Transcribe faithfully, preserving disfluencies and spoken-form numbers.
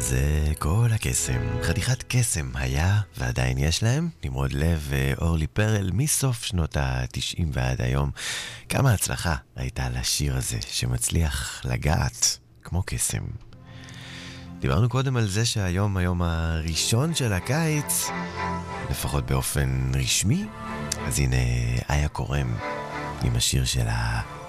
זה כל הקסם. חתיכת קסם היה ועדיין יש להם. נמרוד לב ואורלי פרל מסוף שנות ה-תשעים ועד היום. כמה הצלחה הייתה לשיר הזה שמצליח לגעת כמו קסם. דיברנו קודם על זה שהיום היום הראשון של הקיץ, לפחות באופן רשמי. אז הנה איה קורם עם השיר שלה